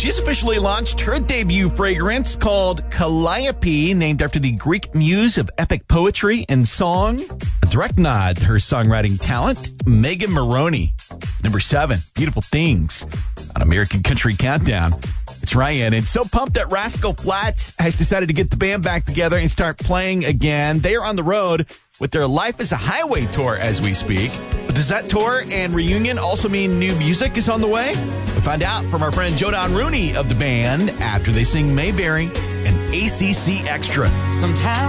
she's officially launched her debut fragrance called Calliope, named after the Greek muse of epic poetry and song. A direct nod to her songwriting talent, Megan Moroney. Number 7, Beautiful Things on American Country Countdown. It's Ryan, and so pumped that Rascal Flatts has decided to get the band back together and start playing again. They are on the road with their Life is a Highway tour as we speak. But does that tour and reunion also mean new music is on the way? We'll find out from our friend Jodan Rooney of the band after they sing Mayberry and ACC Extra. Sometimes